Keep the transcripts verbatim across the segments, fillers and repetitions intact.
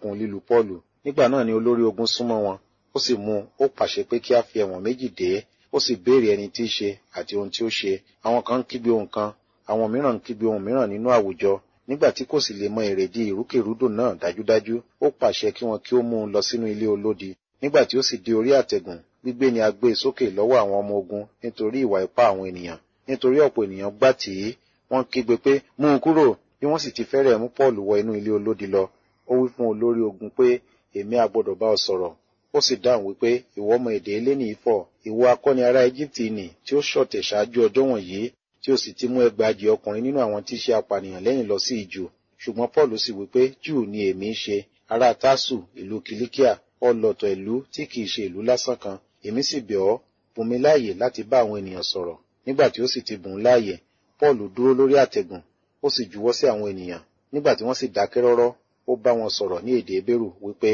dẹ́kun lílu Pọ́ọ̀lù. Nígbà náà ni olórí ogun súnmọ́ wọn, ó sì mú un, ó pàṣẹ pé kí a fi ẹ̀wọ̀n méjì dè é, ó sì béèrè ẹni tí í ṣe àti ohun tí ó ṣe. Àwọn kan ń kígbe ohun kan, àwọn mìíràn ń kígbe ohun mìíràn nínú àwùjọ. Nígbà tí kò sì lè mọ èrèdí ìrúkèrúdò náà dájúdájú, ó pàṣẹ kí wọn kí ó mú un lọ sínú ilé olódi. Nígbà tí ó sì dé orí àtẹ̀gùn, gbígbé ni a gbé e sókè lọ́wọ́ àwọn ọmọ ogun nítorí ìwà ipá àwọn ènìyàn. Nítorí ọ̀pọ̀ ènìyàn gbà tì í, wọ́n kígbe pé, mú un kúrò. Bí wọ́n sì ti fẹ́rẹ̀ mú Pọ́ọ̀lù wọ inú ilé olódi lọ, ó wí fún olórí ogun pé, èmi a gbọdọ̀ bá ọ sọ̀rọ̀. Ó sì dáhùn wípé, ìwọ mọ èdè Hélénì fọ̀, ìwọ akọni ará Égíptì nì tí ó ṣọ̀tẹ̀ ṣáájú ọjọ́ wọ̀nyí, tí ó sì ti mú ẹgbàajì ọkùnrin nínú àwọn tí í ṣe apànìyàn lẹ́yìn lọ sí ijù. Ṣùgbọ́n Pọ́ọ̀lù sì wípé, Júù ni èmi ń ṣe, ará Tásù, ìlú Kìlíkíà, ọlọ̀tọ̀ ìlú tí kìí ṣe ìlú lásán kan. Èmi sì bẹ̀ ọ́, bùn mi láàyè láti bá àwọn ènìyàn sọ̀rọ̀. Nígbà tí ó sì ti bùn láàyè, Pọ́ọ̀lù dúró lórí àtẹ̀gùn, ó sì juwọ́ sí àwọn ènìyàn. Nígbà tí wọ́n sì dákẹ́ rọ́rọ́, ó bá wọn sọ̀rọ̀ ní èdè Hébérù wípé,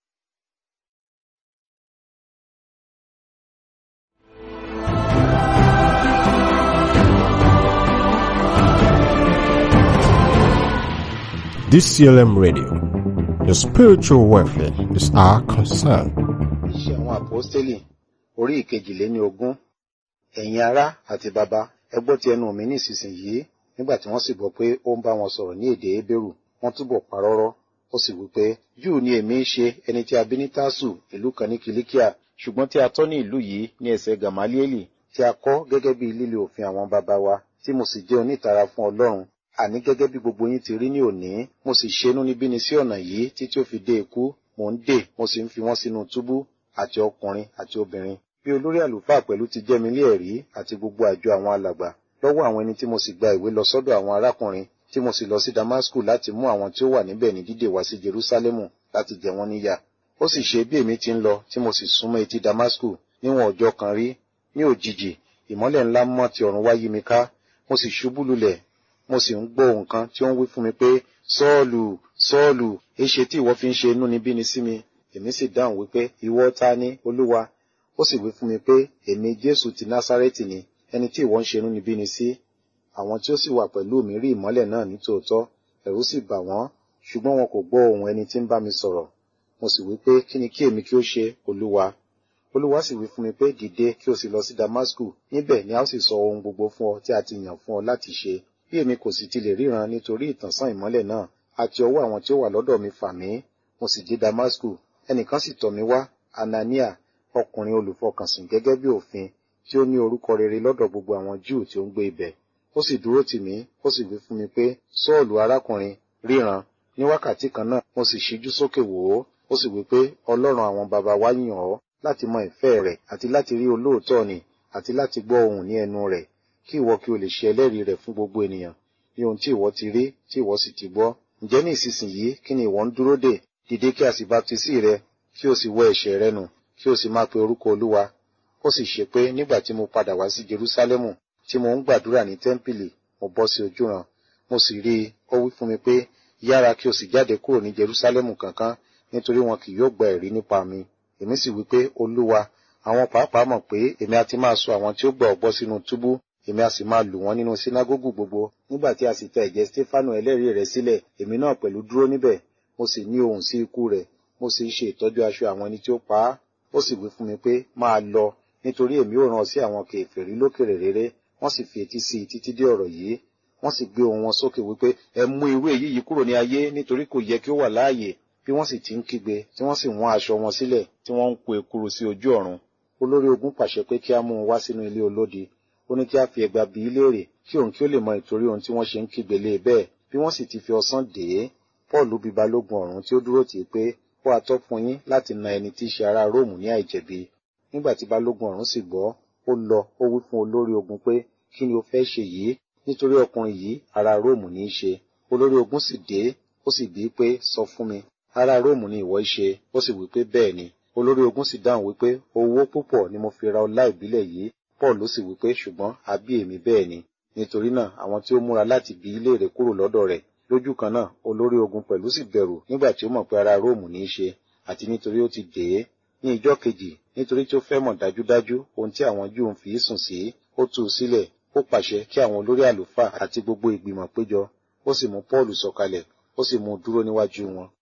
D C L M Radio, your spiritual welfare is our concern. Iṣẹ́ àwọn àpọ́stélì, orí ìkejìléní ogún. Ẹ̀yin ará àti bàbá, ẹ gbọ́ ti ẹnu mi ní ìsinsìnyí. Nígbà tí wọ́n sì gbọ́ pé ó ń bá wọn sọ̀rọ̀ ní èdè Hébérù, wọ́n túbọ̀ parọ́rọ́. Ó sì wí pé, Júù ni èmi ń ṣe, ẹni tí a bí ní Tásù, ìlú kan ní Kìlíkíà, ṣùgbọ́n tí a tọ́ ní ìlú yìí ní ẹsẹ̀ Gàmálíélì, tí a kọ́ gẹ́gẹ́ bí lílo òfin àwọn baba wa, tí mo sì jẹ́ onítara fún Ọlọ́run. Àní gẹ́gẹ́ bí gbogbo yín ti rí ní òní, mo sì ṣe inúnibíni sí ọ̀nà yìí títí ó fi dé ikú. Mò ń dè, mo sì ń fi wọ́n sínú túbú, àti ọkùnrin àti obìnrin. Bí olórí àlùfáà pẹ̀lú ti jẹ́ mi lé ẹ̀rí àti gbogbo àjọ àwọn alàgbà, lọ́wọ́ àwọn ẹni tí mo sì gba ìwé lọ sọ́dọ̀ àwọn arákùnrin, tí mo sì lọ sí Damasku láti mú àwọn tí ó wà níbẹ̀ ní dídè wá sí Jerúsálẹ́mù láti jẹ wọ́n níyà. Ó sì ṣe bí èmi ti ń lọ tí mo sì súnmọ́ etí Damasku níwọ̀n ọjọ́ kan rí, ní òjijì, ìmọ́lẹ̀ ńlá mọ́ ti ọ̀run wá yí mi ká, mo sì ṣubú lulẹ̀. Mo sì ń gbọ́ ohùn kan tí ó ń wí fún mi pé, Sọ́ọ̀lù, Sọ́ọ̀lù, èéṣe tí ìwọ fi ń ṣe inúnibíni sí mi? Èmi sì dáhùn wípé, ìwọ ta ni, Olúwa? Ó sì wí fún mi pé, èmi Jésù ti Násárẹ́tì ni, ẹni tí ìwọ ń ṣe inúnibíni sí. Àwọn tí ó sì wà pẹ̀lú mi rí ìmọ́lẹ̀ náà ní tòótọ́, ẹ̀rù sì bà wọ́n, ṣùgbọ́n wọn kò gbọ́ ohùn ẹni tí ń bá mi sọ̀rọ̀. Mo sì wí pé, kí ni kí èmi kí ó ṣe, Olúwa? Olúwa sì wí fún mi pé, dìde kí o sì lọ sí Damasku, níbẹ̀ ni a ó sì sọ ohun gbogbo fún ọ tí a ti yàn fún ọ láti ṣe. Bí èmi kò sì ti lè ríran nítorí ìtànṣán ìmọ́lẹ̀ náà, àti ọwọ́ àwọn tí ó wà lọ́dọ̀ mi fà mí, mo sì dé Damasku. Ẹnìkan sì tọ̀ mí wá, Anania, ọkùnrin olùfọkànsìn gẹ́gẹ́ bí òfin, tí ó ní orúkọ rere lọ́dọ̀ gbogbo àwọn Júù tí ó ń gbé ibẹ̀. Ó sì dúró tì mí, ó sì wí fún mi pé, Sọ́ọ̀lù arákùnrin, ríran. Ní wákàtí kan náà, mo sì ṣíjú sókè wò ó, ó sì wí pé, Ọlọ́run àwọn baba wa yàn ọ́ láti mọ ìfẹ́ rẹ̀, àti láti rí olóòótọ́ ni, àti láti gbọ́ ohùn ní ẹnu rẹ̀, kí ìwọ kí o lè ṣe ẹlẹ́rìí rẹ̀ fún gbogbo ènìyàn, ní ohun tí ìwọ ti rí, tí ìwọ sì ti gbọ́. Ǹjẹ́ ní ìsinsìnyí, kí ni ìwọ ń dúró dè? Dìde kí a sì baptisí rẹ, kí o sì wẹ ẹ̀ṣẹ̀ rẹ nù, kí o sì máa pe orúkọ Olúwa. Ó sì ṣe pé nígbà tí mo padà wá sí Jerúsálẹ́mù, tí mo ń gbàdúrà ní tẹ́ḿpìlì, mo bọ́ sí ojúran. Mo sì rí i, ó wí fún mi pé, yára kí o sì jáde kúrò ní Jerúsálẹ́mù kankan, nítorí wọn kì yóò gba ẹ̀rí nípa mi. Èmi sì wí pé, Olúwa, àwọn pàápàá mọ̀ pé èmi a ti máa sọ àwọn tí ó gbà ọ́ gbọ́ sínú túbú, èmi a sì máa lù wọ́n nínú sínágógù gbogbo. Nígbà tí a sì tẹ ẹ̀jẹ̀ Stefanu ẹlẹ́rìí rẹ̀ sílẹ̀, èmi náà pẹ̀lú dúró níbẹ̀, mo sì ní ohùn sí ikú rẹ̀, mo sì ń ṣe ìtọ́jú aṣọ àwọn ẹni tí ó pa á. Ó sì wí fún mi pé, máa lọ, nítorí èmi ó rán ọ sí àwọn kèfèrí lókèèrè réré. Wọ́n sì fi etí sí i títí dé ọ̀rọ̀ yìí. Wọ́n sì gbé ohùn wọn sókè wípé, ẹ mú irú èyí yìí kúrò ní ayé, nítorí kò yẹ kí ó wà láàyè. Bí wọ́n sì ti ń kígbe, tí wọ́n sì wọ́n aṣọ wọn sílẹ̀, tí wọ́n ń po ekuru sí ojú ọ̀run. Olórí ogun pàṣẹ pé kí a mú un wá sínú ilé olódi. Ó ní kí a fi ẹgba bi í léèrè, kí òun kí ó lè mọ ìtorí ohun tí wọ́n ṣe ń kígbe lé e bẹ́ẹ̀. Bí wọ́n sì ti fi ọ̀sán dè é, Pọ́ọ̀lù bi balógun ọ̀rún tí ó dúró tì í pé, ó ha tọ́ fún yín láti na ẹni tí í ṣe ará Róòmù ní àìjẹ̀bi. Nígbà tí balógun ọ̀rún sì gbọ́, ó lọ, ó wí fún olórí ogun pé, kí ni o fẹ́ ṣe yìí? Nítorí ọkùnrin yìí ará Róòmù ní í ṣe. Olórí ogun sì dé, ó sì bi í pé, sọ fún mi, ará Róòmù ni ìwọ í ṣe? Ó sì wí pé, bẹ́ẹ̀ ni. Olórí ogun sì dáhùn wípé, owó púpọ̀ ni mo fi ra ọlá ìbílẹ̀ yìí. Pọ́ọ̀lù sì wí pé, ṣùgbọ́n a bí èmi bẹ́ẹ̀ ni. Nítorí náà àwọn tí ó múra láti bi í léèrè kúrò lọ́dọ̀ rẹ̀. Lójú kan náà olórí ogun pẹ̀lú sì bẹ̀rù nígbà tí ó mọ̀ pé ará Róòmù ní í ṣe, àti nítorí ó ti dè é. Ní ìjọ́ kejì, nítorí tí ó fẹ́ mọ̀ dájúdájú ohun tí àwọn Júù ń fi í sùn sí, ó tú u sílẹ̀. Ó pàṣẹ kí àwọn olórí àlùfáà àti gbogbo ìgbìmọ̀ péjọ. Ó sì mú Pọ́ọ̀lù sọ̀kalẹ̀, ó sì mú un dúró níwájú wọn.